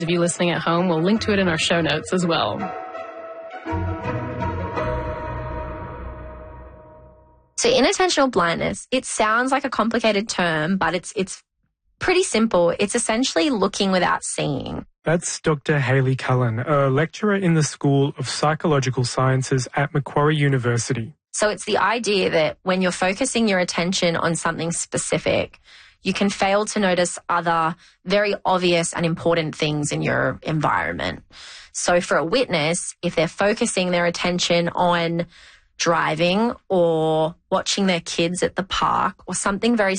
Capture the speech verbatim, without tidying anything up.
If you're listening at home, we'll link to it in our show notes as well. So inattentional blindness, it sounds like a complicated term, but it's it's pretty simple. It's essentially looking without seeing. That's Doctor Hayley Cullen, a lecturer in the School of Psychological Sciences at Macquarie University. So it's the idea that when you're focusing your attention on something specific, you can fail to notice other very obvious and important things in your environment. So for a witness, if they're focusing their attention on driving or watching their kids at the park or something very